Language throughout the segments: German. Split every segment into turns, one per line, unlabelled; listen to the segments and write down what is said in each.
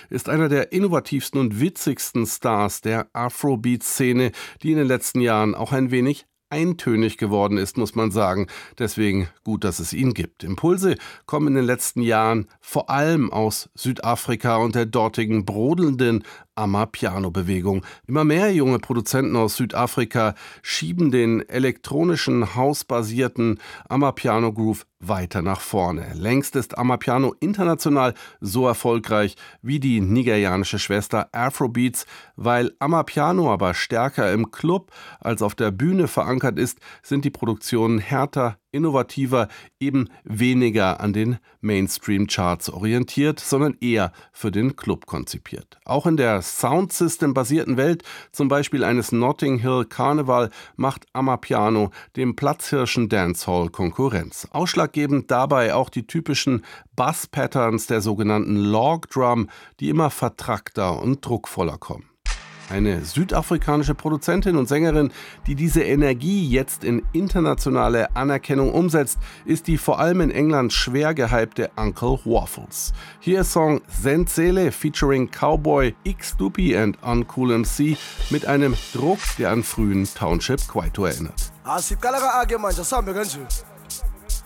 ist einer der innovativsten und witzigsten Stars der Afrobeat-Szene, die in den letzten Jahren auch ein wenig eintönig geworden ist, muss man sagen. Deswegen gut, dass es ihn gibt. Impulse kommen in den letzten Jahren vor allem aus Südafrika und der dortigen brodelnden Amapiano-Bewegung. Immer mehr junge Produzenten aus Südafrika schieben den elektronischen, hausbasierten Amapiano-Groove weiter nach vorne. Längst ist Amapiano international so erfolgreich wie die nigerianische Schwester Afrobeats. Weil Amapiano aber stärker im Club als auf der Bühne verankert ist, sind die Produktionen härter, innovativer, eben weniger an den Mainstream-Charts orientiert, sondern eher für den Club konzipiert. Auch in der Soundsystem-basierten Welt, zum Beispiel eines Notting Hill Carnival, macht Amapiano dem Platzhirschen Dancehall Konkurrenz. Ausschlaggebend dabei auch die typischen Bass-Patterns der sogenannten Log Drum, die immer vertrackter und druckvoller kommen. Eine südafrikanische Produzentin und Sängerin, die diese Energie jetzt in internationale Anerkennung umsetzt, ist die vor allem in England schwer gehypte Uncle Waffles. Hier ist Song Zenzele featuring Cowboy, X-Dupi and Uncool MC mit einem Druck, der an frühen Township Kwaito erinnert.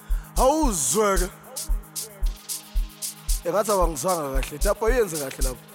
Awuzweke engathi abangizwanga kahle lapho yenze kahle lapho